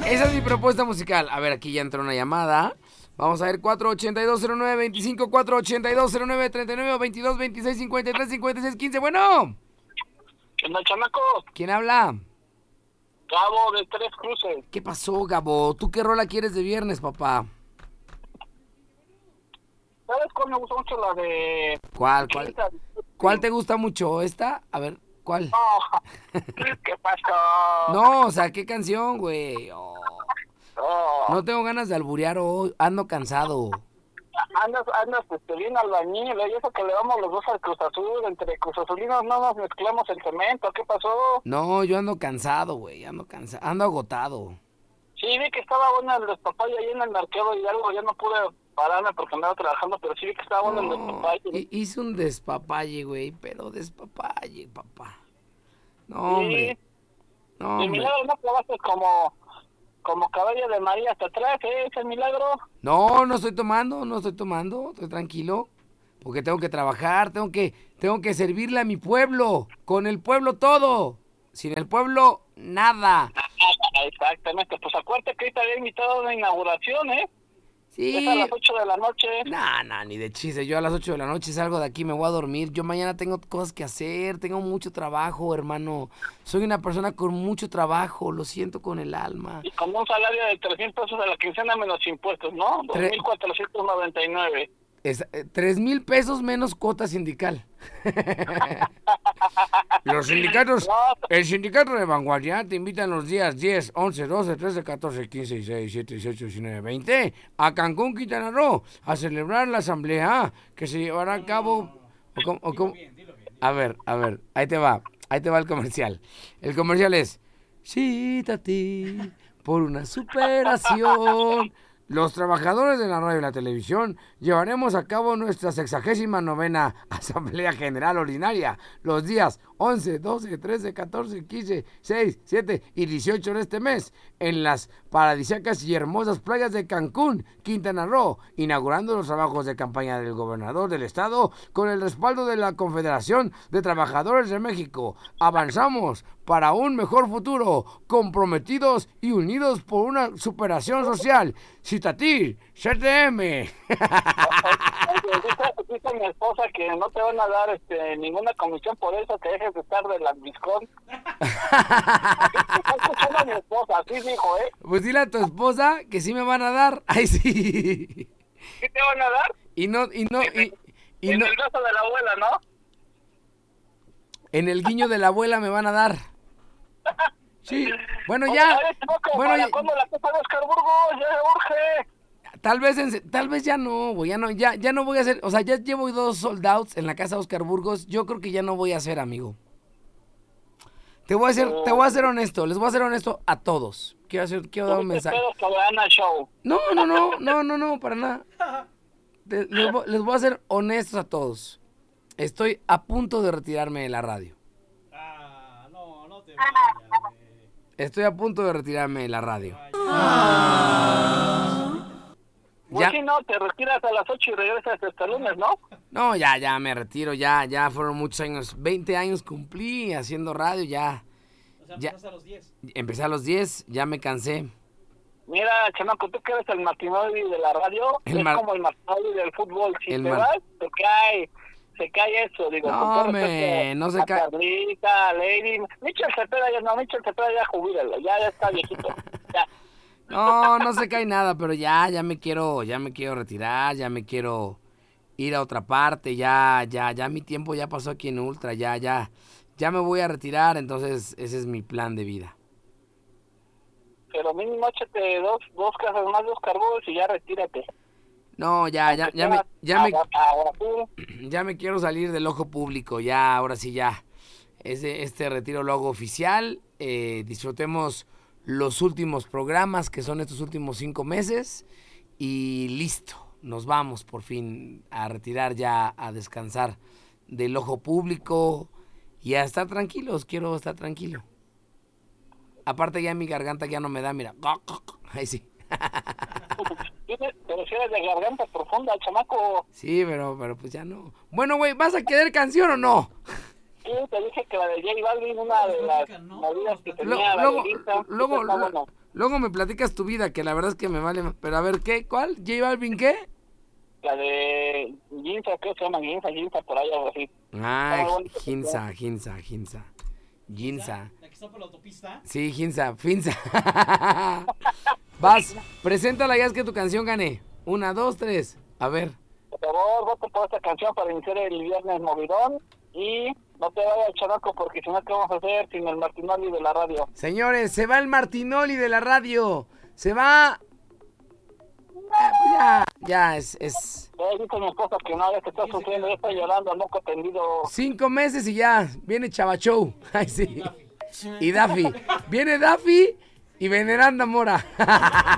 Esa es mi propuesta musical. A ver, aquí ya entró una llamada. Vamos a ver, 4820925, 4820939, 22, 26, 53, 56, 15. Bueno. ¿Qué onda, chamaco? ¿Quién habla? Gabo de Tres Cruces. ¿Qué pasó, Gabo? ¿Tú qué rola quieres de viernes, papá? ¿Sabes cuál me gusta mucho? La de... ¿Cuál te gusta mucho? ¿Esta? A ver, ¿cuál? No. ¿Qué pasó? No, o sea, ¿qué canción, güey? Oh. No. No tengo ganas de alburear hoy, ando cansado. Andas bien albañil, y eso que le vamos los dos al Cruz Azul, entre Cruz Azulinos no nos mezclamos el cemento, ¿qué pasó? No, yo ando cansado, güey, ando agotado. Sí, vi que estaba bueno el despapalle ahí en el mercado y algo, ya no pude pararme porque andaba trabajando, pero sí vi que estaba bueno el despapalle. Hice un despapalle, güey, pero despapalle, papá. No, Sí. hombre. No, Y hombre. milagro no trabajas como caballo de María hasta atrás, ese milagro. No estoy tomando, estoy tranquilo. Porque tengo que trabajar, tengo que servirle a mi pueblo. Con el pueblo todo. Sin el pueblo, nada. Exactamente, pues acuérdate que ahorita había invitado a una inauguración, Sí. Es a las 8 de la noche. Nah, ni de chiste. Yo a las 8 de la noche salgo de aquí, me voy a dormir. Yo mañana tengo cosas que hacer, tengo mucho trabajo, hermano. Soy una persona con mucho trabajo, lo siento con el alma. Y con un salario de 300 pesos a la quincena menos impuestos, ¿no? 2,499. 3,000 pesos menos cuota sindical. Los sindicatos, el sindicato de Vanguardia te invitan los días 10, 11, 12, 13, 14, 15, 16, 17, 18, 19, 20 a Cancún, Quintana Roo, a celebrar la asamblea que se llevará a cabo. A ver, ahí te va el comercial. El comercial es: cítate por una superación. Los trabajadores de la radio y la televisión llevaremos a cabo nuestra 69ª Asamblea General Ordinaria los días 11, 12, 13, 14, 15, 6, 7 y 18 de este mes en las paradisíacas y hermosas playas de Cancún, Quintana Roo, inaugurando los trabajos de campaña del gobernador del estado con el respaldo de la Confederación de Trabajadores de México. Avanzamos para un mejor futuro, comprometidos y unidos por una superación social. Citatir, CTM. Dice mi esposa que no te van a dar ninguna comisión por eso, que dejes de estar de la Viscon. Está escuchando a mi esposa, así dijo, Pues dile a tu esposa que sí me van a dar. Ay, sí. ¿Qué te van a dar? En el brazo de la abuela, ¿no? En el guiño de la abuela me van a dar. Sí, bueno, ya. Bueno, ya. ¿Cuándo la Copa de Oscar Burgos? Ya urge. Tal vez ya no, güey, ya no voy a hacer, o sea, ya llevo 2 sold outs en la casa de Oscar Burgos, yo creo que ya no voy a hacer, amigo. Te voy a ser honesto, les voy a ser honesto a todos. Quiero dar un mensaje. No, para nada. Les voy a ser honestos a todos. Estoy a punto de retirarme de la radio. No te vayas. Estoy a punto de retirarme de la radio. Pues si no, te retiras a las 8 y regresas hasta el lunes, ¿no? No, ya me retiro, ya fueron muchos años, 20 años cumplí haciendo radio, ya. O sea, empezaste a los 10. Empecé a los 10, ya me cansé. Mira, chamaco, tú que eres el Martinoli de la radio, es como el Martinoli del fútbol. Si te vas, se cae eso, digo. No, no se cae. Carlita, Lady, Michel Cepeda ya jubílalo, ya está viejito, ya. No se cae nada, pero ya me quiero retirar, ya me quiero ir a otra parte, ya mi tiempo ya pasó aquí en Ultra, ya me voy a retirar, entonces ese es mi plan de vida. Pero mínimo échate dos casas más, 2 carbos y ya retírate. No, ya me quiero salir del ojo público, ya, ahora sí ya. Este retiro lo hago oficial, disfrutemos los últimos programas que son estos últimos 5 meses y listo, nos vamos por fin a retirar ya, a descansar del ojo público y a estar tranquilos, quiero estar tranquilo. Aparte ya mi garganta ya no me da, mira, ahí sí. Pero si eres de garganta profunda, chamaco. Sí, pero pues ya no. Bueno, güey, ¿vas a querer canción o no? Sí, te dije que la de J Balvin, una de las movidas que tenía luego me platicas tu vida, que la verdad es que me vale. Pero a ver, ¿qué? ¿Cuál? ¿J Balvin qué? La de Ginza, creo que se llama Ginza, por ahí algo así. Ah, Ginza. ¿La que está por la autopista? Sí, Ginza. Vas, preséntala ya, es que tu canción gane. 1, 2, 3, a ver. Por favor, voto por esta canción para iniciar el viernes movidón. Y no te vayas, chamaco, porque si no, ¿qué vamos a hacer sin el Martinoli de la radio? Señores, se va el Martinoli de la radio. Se va. Ya es. Dice mi esposa que no, ya se está sufriendo, ya está llorando, al moco tendido. 5 meses y ya, viene Chavachou. Ay, sí. Y Daffy. Viene Daffy y Veneranda Mora.